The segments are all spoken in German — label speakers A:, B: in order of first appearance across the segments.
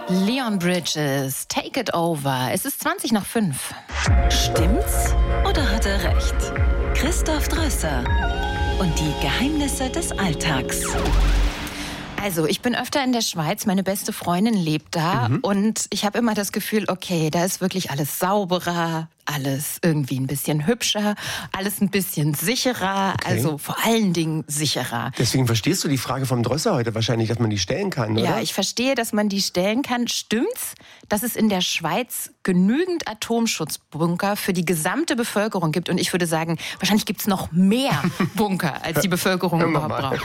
A: Leon Bridges, Take It Over. Es ist 5:20.
B: Stimmt's oder hat er recht? Christoph Drösser und die Geheimnisse des Alltags.
A: Also, ich bin öfter in der Schweiz, meine beste Freundin lebt da und ich habe immer das Gefühl, okay, da ist wirklich alles sauberer, alles irgendwie ein bisschen hübscher, alles ein bisschen sicherer, also vor allen Dingen sicherer.
C: Deswegen verstehst du die Frage vom Drösser heute wahrscheinlich, dass man die stellen kann, oder?
A: Ja, ich verstehe, dass man die stellen kann. Stimmt's, dass es in der Schweiz genügend Atomschutzbunker für die gesamte Bevölkerung gibt? Und ich würde sagen, wahrscheinlich gibt's noch mehr Bunker, als die Bevölkerung überhaupt braucht.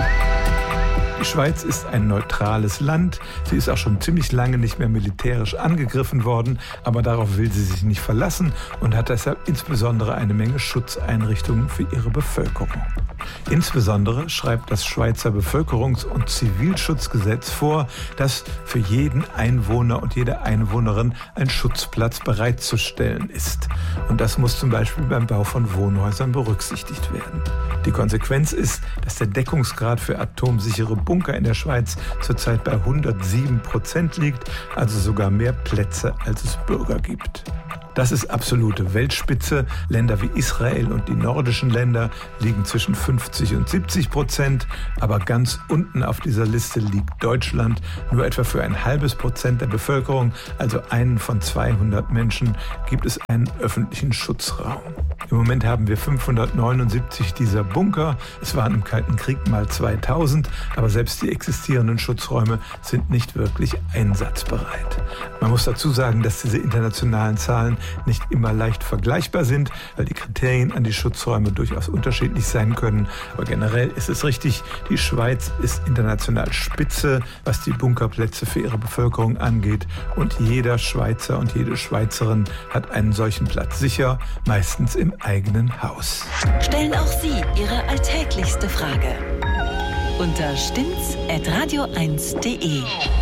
D: Die Schweiz ist ein neutrales Land. Sie ist auch schon ziemlich lange nicht mehr militärisch angegriffen worden, aber darauf will sie sich nicht verlassen und hat deshalb insbesondere eine Menge Schutzeinrichtungen für ihre Bevölkerung. Insbesondere schreibt das Schweizer Bevölkerungs- und Zivilschutzgesetz vor, dass für jeden Einwohner und jede Einwohnerin ein Schutzplatz bereitzustellen ist. Und das muss zum Beispiel beim Bau von Wohnhäusern berücksichtigt werden. Die Konsequenz ist, dass der Deckungsgrad für atomsichere Bunker in der Schweiz zurzeit bei 107% liegt, also sogar mehr Plätze, als es Bürger gibt. Das ist absolute Weltspitze. Länder wie Israel und die nordischen Länder liegen zwischen 50 und 70%. Aber ganz unten auf dieser Liste liegt Deutschland. Nur etwa für 0,5% der Bevölkerung, also einen von 200 Menschen, gibt es einen öffentlichen Schutzraum. Im Moment haben wir 579 dieser Bunker. Es waren im Kalten Krieg mal 2000. Aber selbst die existierenden Schutzräume sind nicht wirklich einsatzbereit. Man muss dazu sagen, dass diese internationalen Zahlen nicht immer leicht vergleichbar sind, weil die Kriterien an die Schutzräume durchaus unterschiedlich sein können. Aber generell ist es richtig, die Schweiz ist international Spitze, was die Bunkerplätze für ihre Bevölkerung angeht. Und jeder Schweizer und jede Schweizerin hat einen solchen Platz sicher, meistens im eigenen Haus.
B: Stellen auch Sie Ihre alltäglichste Frage unter stimmt's@radio1.de.